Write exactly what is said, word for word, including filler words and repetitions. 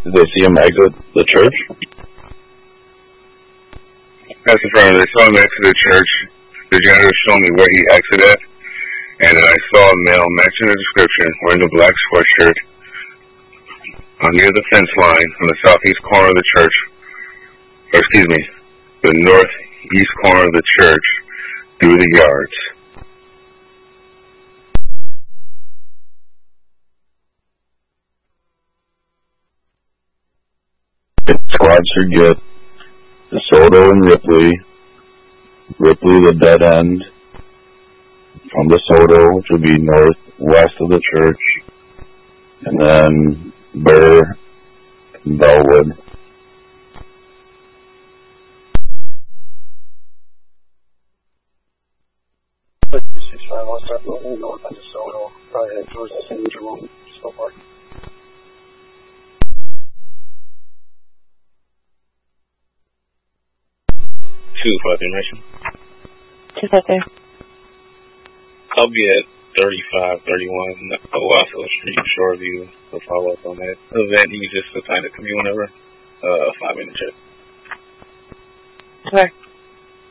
Did they see him exit the church? That's the front. They saw him exit the church. The janitor showed me where he exited, and then I saw a male matching the description wearing a black sweatshirt uh, near the fence line on the southeast corner of the church, or excuse me, the northeast corner of the church through the yards. Squad should get DeSoto and Ripley. Ripley, the dead end from DeSoto, which would be northwest of the church, and then Burr and Bellwood. six five one start moving north on DeSoto, probably head towards the Central so far. Two for information. Two right there. I'll be at thirty-five thirty-one Owasso Street, Shoreview, to follow up on that event. You can just assign it to me whenever. Uh, five minute check. Okay.